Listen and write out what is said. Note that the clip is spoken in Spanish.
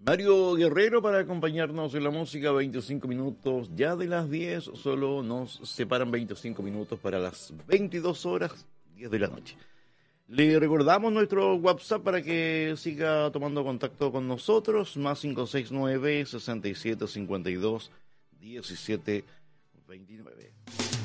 Mario Guerrero para acompañarnos en la música, 25 minutos ya de las 10, solo nos separan 25 minutos para las 22 horas, 10 de la noche. Le recordamos nuestro WhatsApp para que siga tomando contacto con nosotros, más 569 6752 1729.